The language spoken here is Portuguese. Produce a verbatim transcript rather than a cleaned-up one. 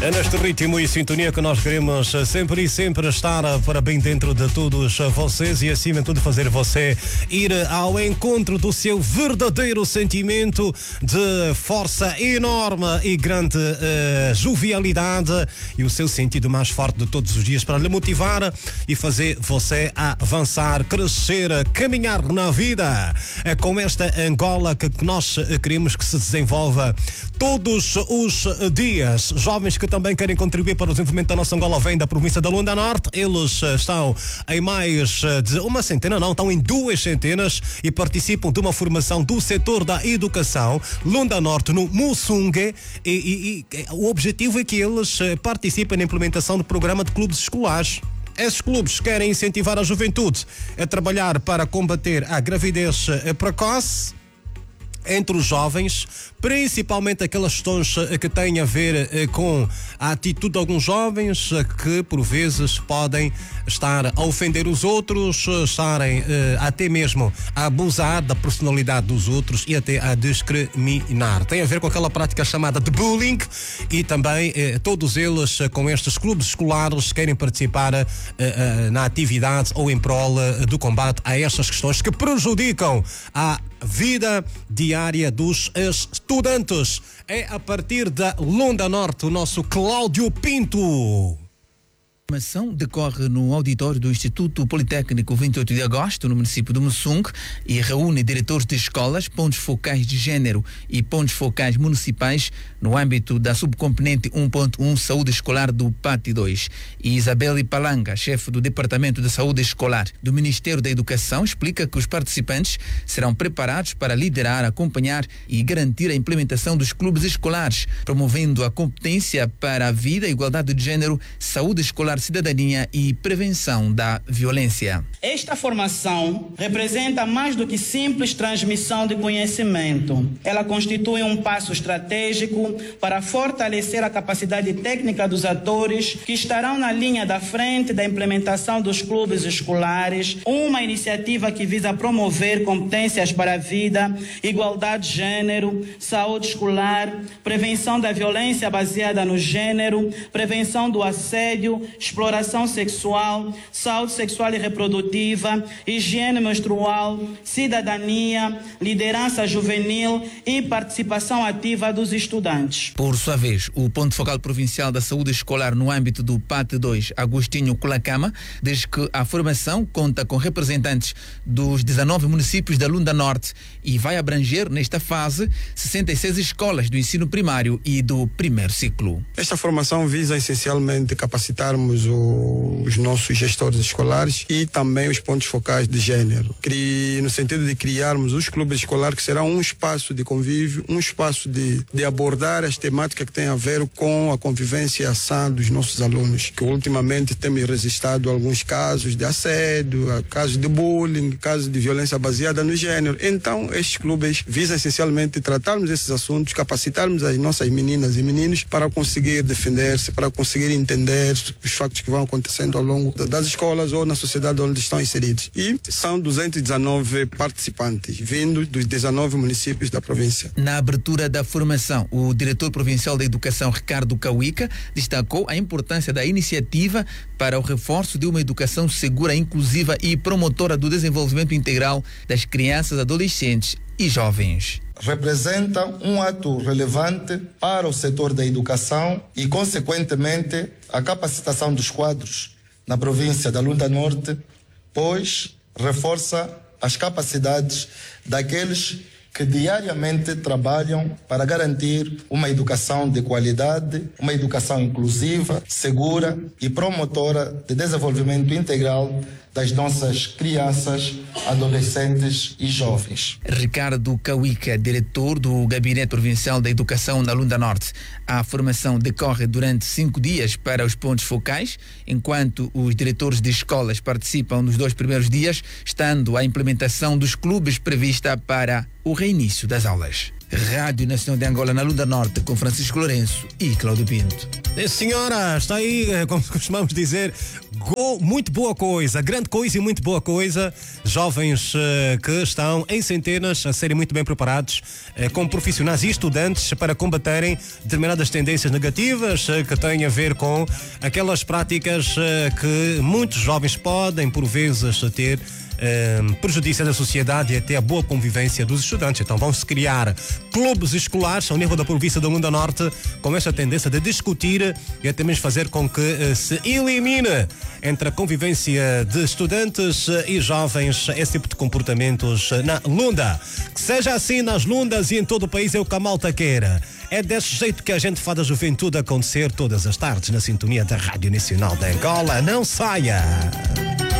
É neste ritmo e sintonia que nós queremos sempre e sempre estar para bem dentro de todos vocês e, acima de tudo, fazer você ir ao encontro do seu verdadeiro sentimento de força enorme e grande uh, jovialidade e o seu sentido mais forte de todos os dias para lhe motivar e fazer você avançar, crescer, caminhar na vida. É com esta Angola que nós queremos que se desenvolva todos os dias. Jovens que também querem contribuir para o desenvolvimento da nossa Angola vêm da província da Lunda Norte. Eles estão em mais de uma centena, não, estão em duas centenas e participam de uma formação do setor da educação Lunda Norte no Mussungue e, e, e o objetivo é que eles participem na implementação do programa de clubes escolares. Esses clubes querem incentivar a juventude a trabalhar para combater a gravidez precoce entre os jovens, principalmente aquelas questões que têm a ver com a atitude de alguns jovens que por vezes podem estar a ofender os outros, estarem até mesmo a abusar da personalidade dos outros e até a discriminar. Tem a ver com aquela prática chamada de bullying e também todos eles com estes clubes escolares querem participar na atividade ou em prol do combate a estas questões que prejudicam a vida diária dos estudantes. É a partir da Lunda Norte o nosso Cláudio Pinto. A formação decorre no auditório do Instituto Politécnico vinte e oito de agosto, no município de Mussung, e reúne diretores de escolas, pontos focais de género e pontos focais municipais no âmbito da subcomponente um ponto um Saúde Escolar do P A T dois. E Isabelle Palanga, chefe do Departamento de Saúde Escolar do Ministério da Educação, explica que os participantes serão preparados para liderar, acompanhar e garantir a implementação dos clubes escolares, promovendo a competência para a vida, igualdade de género, saúde escolar, cidadania e prevenção da violência. Esta formação representa mais do que simples transmissão de conhecimento. Ela constitui um passo estratégico para fortalecer a capacidade técnica dos atores que estarão na linha da frente da implementação dos clubes escolares, uma iniciativa que visa promover competências para a vida, igualdade de gênero, saúde escolar, prevenção da violência baseada no gênero, prevenção do assédio, exploração sexual, saúde sexual e reprodutiva, higiene menstrual, cidadania, liderança juvenil e participação ativa dos estudantes. Por sua vez, o ponto focal provincial da saúde escolar no âmbito do P A T dois, Agostinho Kulakama, diz que a formação conta com representantes dos dezanove municípios da Lunda Norte e vai abranger, nesta fase, sessenta e seis escolas do ensino primário e do primeiro ciclo. Esta formação visa essencialmente capacitarmos o, os nossos gestores escolares e também os pontos focais de género, Cri, no sentido de criarmos os clubes escolares que serão um espaço de convívio, um espaço de, de abordar as temáticas que têm a ver com a convivência sã dos nossos alunos, que ultimamente temos registrado alguns casos de assédio, casos de bullying, casos de violência baseada no gênero. Então, estes clubes visam essencialmente tratarmos esses assuntos, capacitarmos as nossas meninas e meninos para conseguir defender-se, para conseguir entender os factos que vão acontecendo ao longo das escolas ou na sociedade onde estão inseridos. E são duzentos e dezenove participantes, vindos dos dezanove municípios da província. Na abertura da formação, o diretor provincial da Educação, Ricardo Cauica, destacou a importância da iniciativa para o reforço de uma educação segura, inclusiva e promotora do desenvolvimento integral das crianças, adolescentes e jovens. Representa um ato relevante para o setor da educação e, consequentemente, a capacitação dos quadros na província da Lunda Norte, pois reforça as capacidades daqueles que diariamente trabalham para garantir uma educação de qualidade, uma educação inclusiva, segura e promotora de desenvolvimento integral das nossas crianças, adolescentes e jovens. Ricardo Cauica, diretor do Gabinete Provincial da Educação na Lunda Norte. A formação decorre durante cinco dias para os pontos focais, enquanto os diretores de escolas participam nos dois primeiros dias, estando a implementação dos clubes prevista para o reinício das aulas. Rádio Nacional de Angola na Lunda Norte com Francisco Lourenço e Cláudio Pinto. E senhora, está aí, como costumamos dizer, go, muito boa coisa, grande coisa e muito boa coisa. Jovens uh, que estão em centenas a serem muito bem preparados uh, como profissionais e estudantes para combaterem determinadas tendências negativas uh, que têm a ver com aquelas práticas uh, que muitos jovens podem, por vezes, ter Um, prejudício da sociedade e até a boa convivência dos estudantes. Então vão-se criar clubes escolares ao nível da província do Lunda Norte com esta tendência de discutir e até mesmo fazer com que uh, se elimine entre a convivência de estudantes uh, e jovens esse tipo de comportamentos uh, na Lunda. Que seja assim nas Lundas e em todo o país, é o que a malta quer. É desse jeito que a gente faz a juventude acontecer todas as tardes na sintonia da Rádio Nacional de Angola. Não saia!